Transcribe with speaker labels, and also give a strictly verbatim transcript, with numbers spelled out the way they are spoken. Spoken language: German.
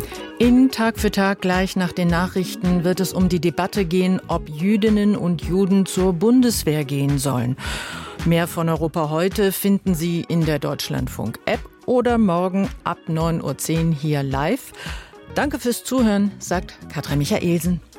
Speaker 1: In Tag für Tag gleich nach den Nachrichten wird es um die Debatte gehen, ob Jüdinnen und Juden zur Bundeswehr gehen sollen. Mehr von Europa heute finden Sie in der Deutschlandfunk-App oder morgen ab neun Uhr zehn hier live. Danke fürs Zuhören, sagt Katrin Michaelsen.